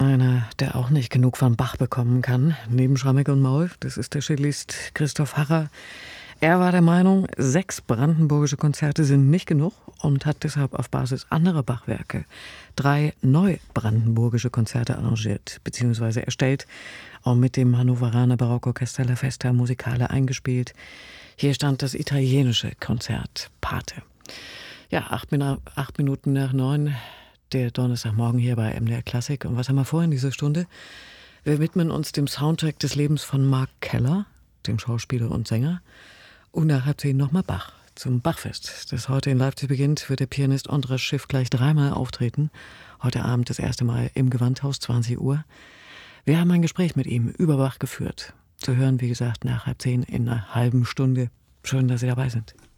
Einer, der auch nicht genug von Bach bekommen kann, neben Schrammeck und Maul, das ist der Cellist Christoph Harrer. Er war der Meinung, 6 brandenburgische Konzerte sind nicht genug und hat deshalb auf Basis anderer Bachwerke 3 neubrandenburgische Konzerte arrangiert bzw. erstellt und mit dem Hannoveraner Barockorchester La Festa Musicale eingespielt. Hier stand das italienische Konzert Pate. Ja, 8 Minuten nach 9, der Donnerstagmorgen hier bei MDR Klassik. Und was haben wir vor in dieser Stunde? Wir widmen uns dem Soundtrack des Lebens von Mark Keller, dem Schauspieler und Sänger. Und nach 10 nochmal Bach zum Bachfest, das heute in Leipzig beginnt, wird der Pianist Ondra Schiff gleich 3-mal auftreten. Heute Abend das erste Mal im Gewandhaus, 20 Uhr. Wir haben ein Gespräch mit ihm über Bach geführt. Zu hören, wie gesagt, nach 10 in einer halben Stunde. Schön, dass Sie dabei sind.